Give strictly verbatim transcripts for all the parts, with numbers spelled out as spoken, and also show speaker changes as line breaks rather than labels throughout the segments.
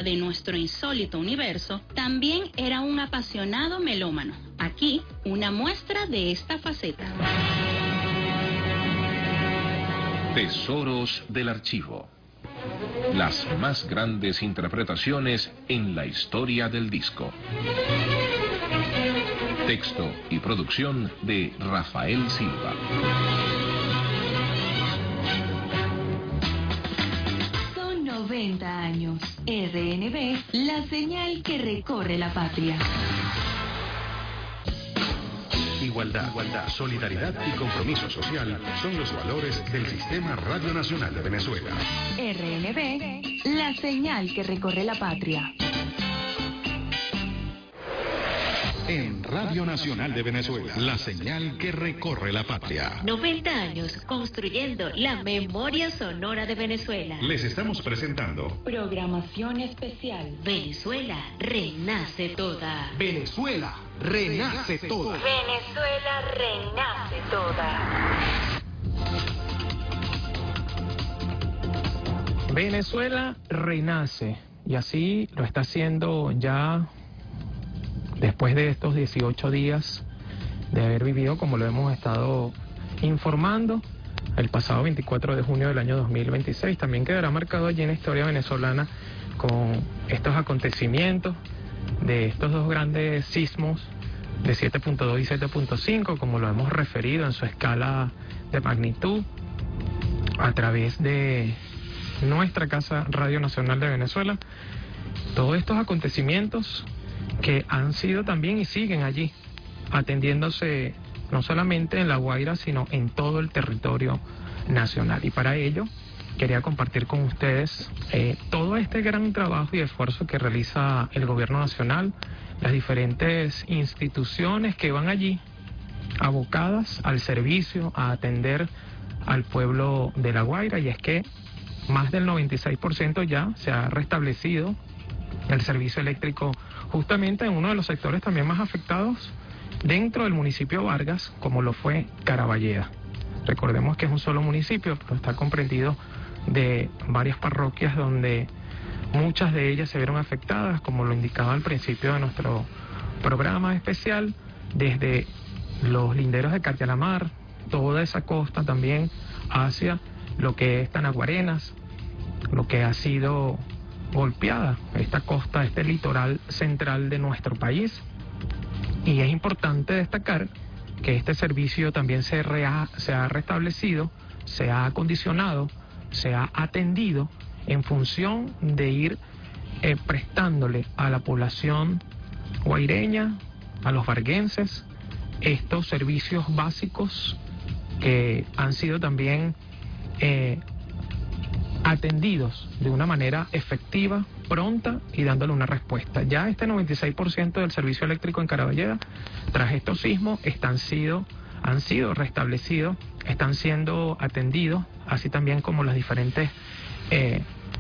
de nuestro insólito universo, también era un apasionado melómano. Aquí, una muestra de esta faceta.
Tesoros del archivo. Las más grandes interpretaciones en la historia del disco. Texto y producción de Rafael Silva.
Son noventa años. R N B, la señal que recorre la patria.
Igualdad, igualdad, solidaridad y compromiso social son los valores del Sistema Radio Nacional de Venezuela.
R N B, la señal que recorre la patria.
En Radio Nacional de Venezuela, la señal que recorre la patria.
noventa años construyendo la memoria sonora de Venezuela.
Les estamos presentando
Programación especial.
Venezuela renace toda.
Venezuela renace toda.
Venezuela renace toda.
Venezuela renace, y así lo está haciendo ya después de estos dieciocho días de haber vivido, como lo hemos estado informando, el pasado veinticuatro de junio del año dos mil veintiséis. También quedará marcado allí en la historia venezolana con estos acontecimientos de estos dos grandes sismos de siete punto dos y siete punto cinco, como lo hemos referido en su escala de magnitud, a través de nuestra casa Radio Nacional de Venezuela. Todos estos acontecimientos que han sido también y siguen allí, atendiéndose no solamente en La Guaira, sino en todo el territorio nacional. Y para ello quería compartir con ustedes eh, todo este gran trabajo y esfuerzo que realiza el gobierno nacional, las diferentes instituciones que van allí abocadas al servicio, a atender al pueblo de La Guaira. Y es que más del noventa y seis por ciento ya se ha restablecido el servicio eléctrico justamente en uno de los sectores también más afectados dentro del municipio Vargas, como lo fue Caraballeda. Recordemos que es un solo municipio, pero está comprendido de varias parroquias donde muchas de ellas se vieron afectadas, como lo indicaba al principio de nuestro programa especial, desde los linderos de Cartialamar, toda esa costa también hacia lo que es Tanaguarenas, lo que ha sido golpeada esta costa, este litoral central de nuestro país. Y es importante destacar que este servicio también se, rea, se ha restablecido, se ha acondicionado, se ha atendido en función de ir eh, prestándole a la población guaireña, a los varguenses, estos servicios básicos que han sido también eh, atendidos de una manera efectiva, pronta y dándole una respuesta. Ya este noventa y seis por ciento del servicio eléctrico en Caraballeda, tras estos sismos, están sido, han sido restablecidos, están siendo atendidos, así también como las diferentes eh,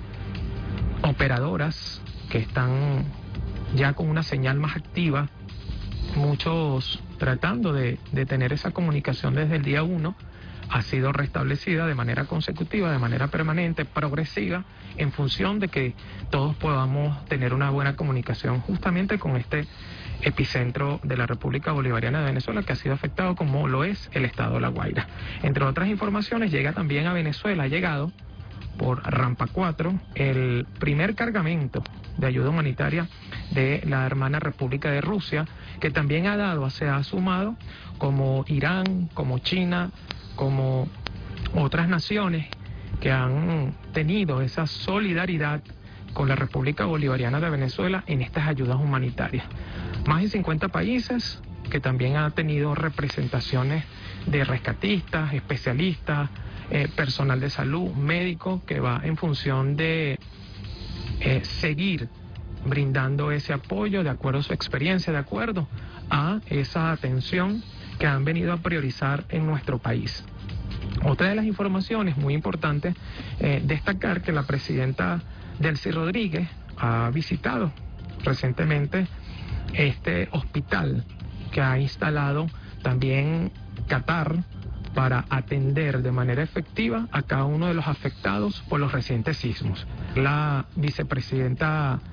operadoras que están ya con una señal más activa, muchos tratando de, de tener esa comunicación desde el día uno, ha sido restablecida de manera consecutiva, de manera permanente, progresiva, en función de que todos podamos tener una buena comunicación justamente con este epicentro de la República Bolivariana de Venezuela, que ha sido afectado como lo es el estado de La Guaira. Entre otras informaciones, llega también a Venezuela, ha llegado por Rampa cuatro el primer cargamento de ayuda humanitaria de la hermana República de Rusia, que también ha dado, se ha sumado, como Irán, como China, como otras naciones que han tenido esa solidaridad con la República Bolivariana de Venezuela en estas ayudas humanitarias. Más de cincuenta países que también han tenido representaciones de rescatistas, especialistas, eh, personal de salud, médico, que va en función de eh, seguir brindando ese apoyo de acuerdo a su experiencia, de acuerdo a esa atención que han venido a priorizar en nuestro país. Otra de las informaciones muy importantes, eh, destacar que la presidenta Delcy Rodríguez ha visitado recientemente este hospital que ha instalado también Qatar para atender de manera efectiva a cada uno de los afectados por los recientes sismos. La vicepresidenta